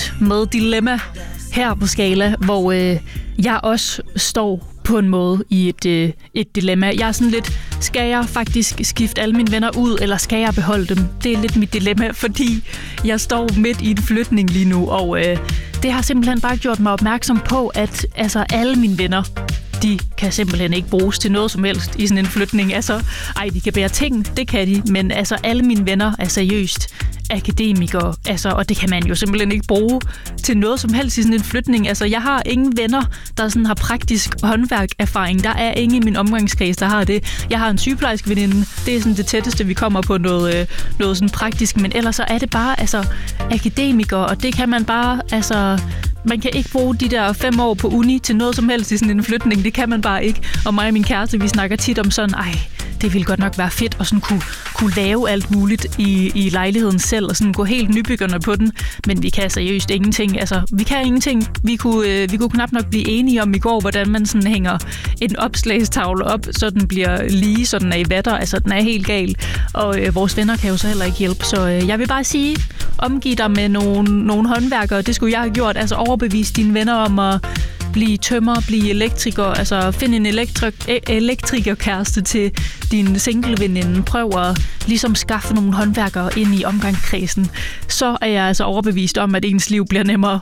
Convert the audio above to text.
nyt med dilemma her på Skala, hvor jeg også står på en måde i et dilemma. Jeg er sådan lidt, skal jeg faktisk skifte alle mine venner ud, eller skal jeg beholde dem? Det er lidt mit dilemma, fordi jeg står midt i en flytning lige nu, og det har simpelthen bare gjort mig opmærksom på, at altså, alle mine venner, de kan simpelthen ikke bruges til noget som helst i sådan en flytning. Altså, de kan bære ting, det kan de, men altså, alle mine venner er seriøst akademikere, altså, og det kan man jo simpelthen ikke bruge til noget som helst i sådan en flytning. Altså, jeg har ingen venner, der sådan har praktisk håndværk-erfaring. Der er ingen i min omgangskreds, der har det. Jeg har en sygeplejerske veninde. Det er sådan det tætteste, vi kommer på noget sådan praktisk, men ellers så er det bare altså akademikere, og det kan man bare, altså, man kan ikke bruge de der 5 år på uni til noget som helst i sådan en flytning. Det kan man bare ikke. Og mig og min kæreste, vi snakker tit om sådan, det ville godt nok være fedt at sådan kunne lave alt muligt i lejligheden selv, og sådan gå helt nybyggerne på den. Men vi kan seriøst ingenting. Altså, vi kan ingenting. Vi kunne knap nok blive enige om i går, hvordan man sådan hænger en opslagstavle op, så den bliver lige, så den er i vatter. Altså, den er helt gal. Og vores venner kan jo så heller ikke hjælpe. Så jeg vil bare sige, omgiv dig med nogle håndværkere. Det skulle jeg have gjort. Altså, overbevise dine venner om at blive tømrer, blive elektriker, altså find en elektrikerkæreste til din singleveninde. Prøv at ligesom skaffe nogle håndværkere ind i omgangskredsen. Så er jeg altså overbevist om, at ens liv bliver nemmere.